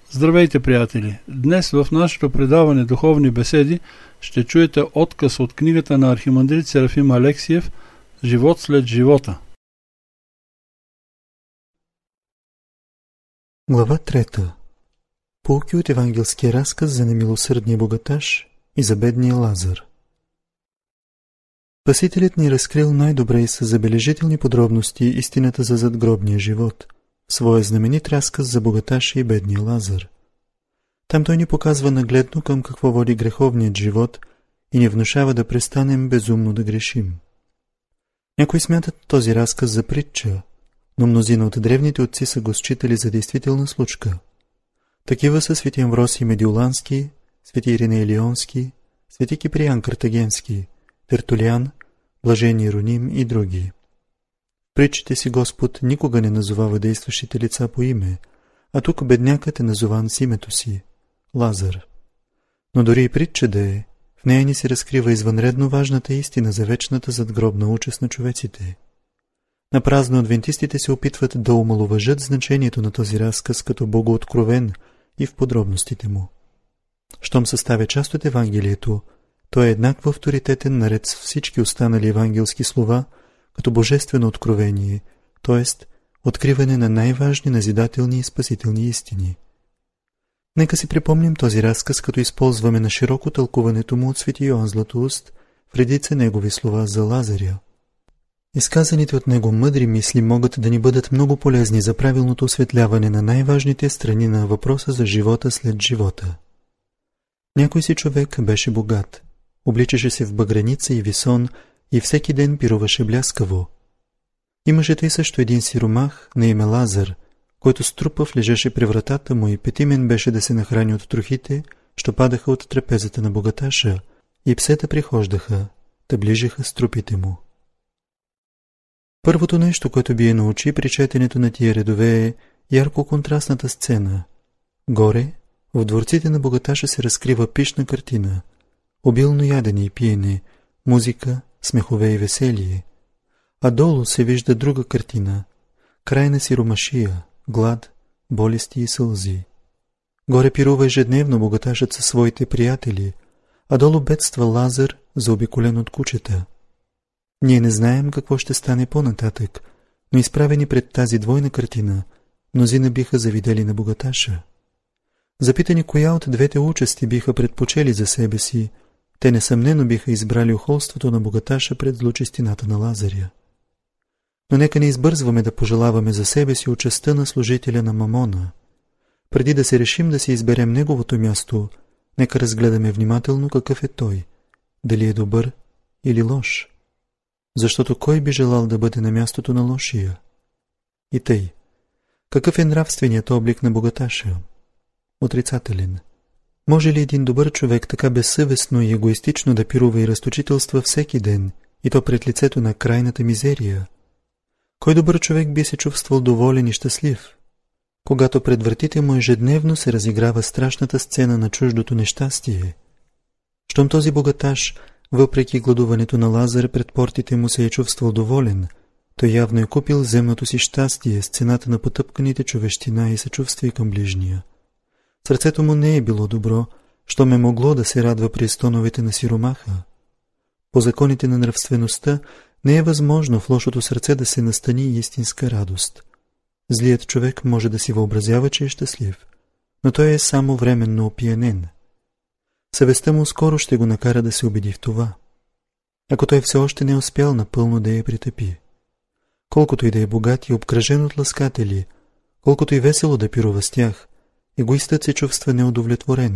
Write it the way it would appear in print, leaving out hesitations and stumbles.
Здравейте, приятели! Днес в нашето предаване Духовни беседи ще чуете откъс от книгата на архимандрит Серафим Алексиев «Живот след живота». Глава 3. Поуки от евангелския разказ за немилосърдния богаташ и за бедния Лазар. Спасителят ни разкрил най-добре и със забележителни подробности истината за задгробния живот в своя знаменит разказ за богаташа и бедния Лазар. Там той ни показва нагледно към какво води греховният живот и ни внушава да престанем безумно да грешим. Някои смятат този разказ за притча, но мнозина от древните отци са го считали за действителна случка. Такива са свети Амвросий Медиолански, свети Ириней Лионски, свети Киприан Картагенски, Тертулиан, блажен Иероним и други. В притчите си Господ никога не назовава действащите лица по име, а тук беднякът е назован с името си – Лазар. Но дори и притча да е, в нея ни се разкрива извънредно важната истина за вечната задгробна участ на човеците. Напразно адвентистите се опитват да омаловажат значението на този разказ като богооткровен и в подробностите му. Щом съставя част от Евангелието, той е еднакво авторитетен наред с всички останали евангелски слова, като божествено откровение, т.е. откриване на най-важни назидателни и спасителни истини. Нека си припомним този разказ, като използваме на широко тълкуването му от свети Йоан Златоуст в редица негови слова за Лазаря. Изказаните от него мъдри мисли могат да ни бъдат много полезни за правилното осветляване на най-важните страни на въпроса за живота след живота. Някой си човек беше богат, обличаше се в багреница и висон и всеки ден пируваше бляскаво. Имаше тъй също един сиромах на име Лазар, който струпав лежеше при вратата му и петимен беше да се нахрани от трохите, що падаха от трапезата на богаташа, и псета прихождаха, да ближеха струпите му. Първото нещо, което бие научи при четенето на тия редове е ярко контрастната сцена. Горе, в дворците на богаташа се разкрива пишна картина, обилно ядене и пиене, музика, смехове и веселие. А долу се вижда друга картина, крайна сиромашия, глад, болести и сълзи. Горе пирува ежедневно богаташът със своите приятели, а долу бедства Лазар, заобиколен от кучета. Ние не знаем какво ще стане по-нататък, но изправени пред тази двойна картина, мнозина биха завидели на богаташа. Запитани коя от двете участи биха предпочели за себе си, те несъмнено биха избрали ухолството на богаташа пред злочестината на Лазаря. Но нека не избързваме да пожелаваме за себе си участта на служителя на Мамона. Преди да се решим да си изберем неговото място, нека разгледаме внимателно какъв е той, дали е добър или лош. Защото кой би желал да бъде на мястото на лошия? И тъй, какъв е нравственият облик на богаташа? Отрицателен. Може ли един добър човек така безсъвестно и егоистично да пирува и разточителства всеки ден, и то пред лицето на крайната мизерия? Кой добър човек би се чувствал доволен и щастлив, когато пред вратите му ежедневно се разиграва страшната сцена на чуждото нещастие? Щом този богаташ, въпреки гладуването на Лазар, пред портите му се е чувствал доволен, той явно е купил земното си щастие с цената на потъпканите човещина и съчувствие към ближния. Сърцето му не е било добро, щом е могло да се радва при стоновете на сиромаха. По законите на нравствеността не е възможно в лошото сърце да се настани истинска радост. Злият човек може да си въобразява, че е щастлив, но той е само временно опиянен. Съвестта му скоро ще го накара да се убеди в това, ако той все още не е успял напълно да я притъпи. Колкото и да е богат и обкръжен от ласкатели, колкото и весело да пирува с тях, егоистът се чувства неудовлетворен.